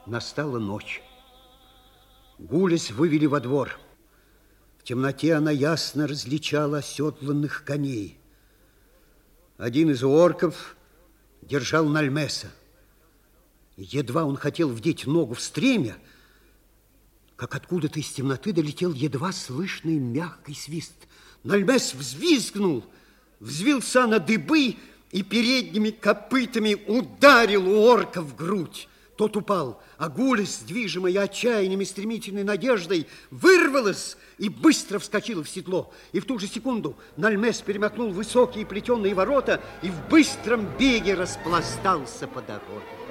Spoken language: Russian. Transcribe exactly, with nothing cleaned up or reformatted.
Настала ночь. Гулис вывели во двор. В темноте она ясно различала оседланных коней. Один из орков держал Нальмеса. Едва он хотел вдеть ногу в стремя, как откуда-то из темноты долетел едва слышный мягкий свист. Нальмес взвизгнул, взвился на дыбы и передними копытами ударил у орка в грудь. Тот упал, а Гулис, движимая отчаянием и стремительной надеждой, вырвалась и быстро вскочила в седло. И в ту же секунду Нальмес перемахнул высокие плетеные ворота и в быстром беге распластался по дороге.